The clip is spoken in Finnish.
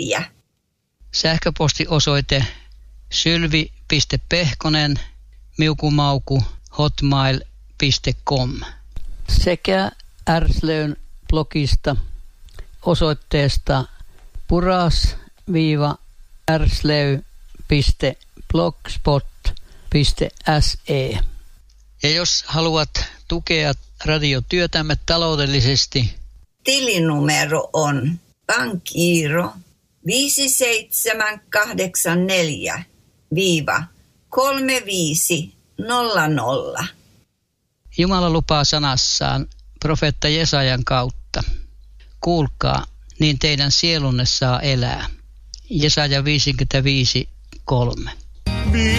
Sähköpostiosoite sylvi.pehkonen@hotmail.com sekä Ärslöyn blogista osoitteesta puras-ärslöy.blogspot.se. Ja jos haluat tukea radiotyötämme taloudellisesti, tilinumero on pankkiiro 5784-3500. Jumala lupaa sanassaan profeetta Jesajan kautta. Kuulkaa, niin teidän sielunne saa elää. Jesaja 55:3.